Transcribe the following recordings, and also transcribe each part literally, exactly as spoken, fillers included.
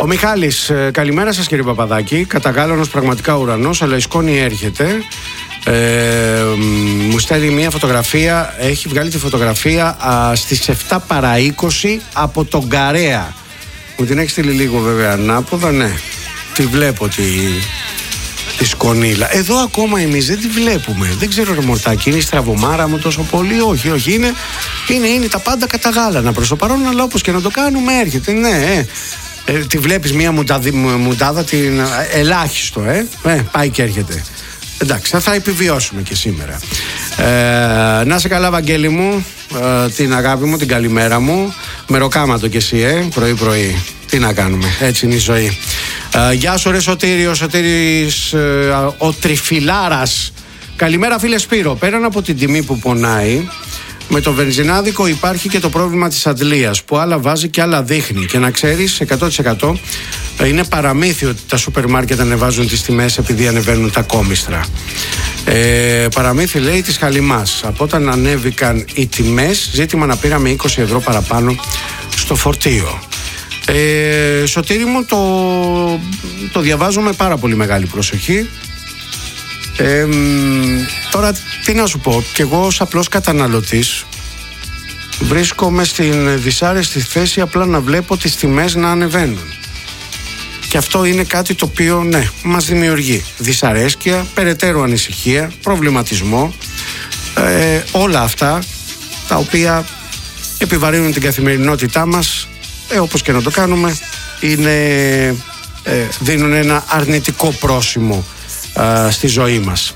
Ο Μιχάλης, ε, καλημέρα σας κύριε Παπαδάκη. Καταγάλωνος πραγματικά ουρανός, αλλά η σκόνη έρχεται. Ε, μου στέλνει μια φωτογραφία. Έχει βγάλει τη φωτογραφία α, στις εφτά παρά είκοσι από τον Καρέα. Μου την έχει στείλει λίγο βέβαια ανάποδα. Ναι, τη βλέπω τη, τη σκονίλα. Εδώ ακόμα εμείς δεν τη βλέπουμε. Δεν ξέρω ρε Μορτάκη, είναι η στραβωμάρα μου τόσο πολύ? Όχι, όχι, είναι, είναι, είναι τα πάντα καταγάλανα προς το παρόν. Αλλά όπως και να το κάνουμε έρχεται. Ναι, ε, ε, τη βλέπεις μια μουνταδι, μουντάδα την, ελάχιστο ε, ε, πάει και έρχεται. Εντάξει, θα επιβιώσουμε και σήμερα. Ε, να σε καλά, Βαγγέλη μου, ε, την αγάπη μου, την καλημέρα μου. Μεροκάματο κι εσύ, ε, πρωί-πρωί. Τι να κάνουμε, έτσι είναι η ζωή. Ε, γεια σου, ρε Σωτήρη, ο Σωτήρης, ε, ο Τριφυλάρας. Καλημέρα, φίλε Σπύρο. Πέραν από την τιμή που πονάει, με το βενζινάδικο υπάρχει και το πρόβλημα της αντλίας, που άλλα βάζει και άλλα δείχνει. Και να ξέρεις, εκατό τοις εκατό είναι παραμύθι ότι τα σούπερ μάρκετ ανεβάζουν τις τιμές επειδή ανεβαίνουν τα κόμιστρα. Ε, παραμύθι λέει της Χαλιμάς. Από όταν ανέβηκαν οι τιμές, ζήτημα να πήραμε είκοσι ευρώ παραπάνω στο φορτίο. Ε, Σωτήρη μου, το, το διαβάζω με πάρα πολύ μεγάλη προσοχή. Ε, τώρα τι να σου πω, κι εγώ ως απλός καταναλωτής βρίσκομαι στην δυσάρεστη θέση απλά να βλέπω τις τιμές να ανεβαίνουν. Και αυτό είναι κάτι το οποίο, ναι, μας δημιουργεί δυσαρέσκεια, περαιτέρω ανησυχία, προβληματισμό, ε, όλα αυτά τα οποία επιβαρύνουν την καθημερινότητά μας, ε, όπως και να το κάνουμε, είναι, ε, δίνουν ένα αρνητικό πρόσημο ε, στη ζωή μας.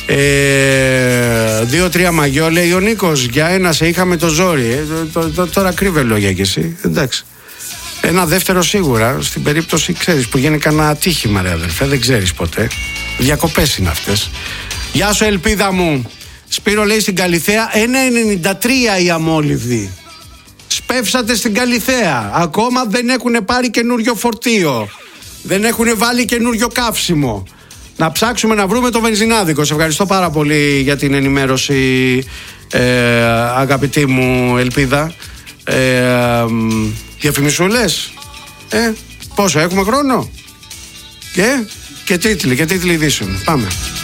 Ε, δύο-τρία μαγιό, λέει ο Νίκος, για ένα σε είχαμε το ζόρι. Ε, το, το, τώρα κρύβε λόγια κι εσύ, εντάξει. Ένα δεύτερο σίγουρα, στην περίπτωση, ξέρεις, που γίνει κανένα ατύχημα, ρε αδερφέ, δεν ξέρεις ποτέ. Διακοπές είναι αυτές. Γεια σου, ελπίδα μου. Σπύρο, λέει, στην Καλιθέα ένα ενενήντα τρία η αμόλυβδη. Σπεύσατε στην Καλιθέα. Ακόμα δεν έχουν πάρει καινούριο φορτίο. Δεν έχουν βάλει καινούριο καύσιμο. Να ψάξουμε να βρούμε το βενζινάδικο. Σε ευχαριστώ πάρα πολύ για την ενημέρωση, ε, αγαπητή μου Ελπίδα. Ε, Διαφημισούλες, ε, πόσο έχουμε χρόνο? Και, και τίτλοι, και τίτλοι ειδήσεων. Πάμε.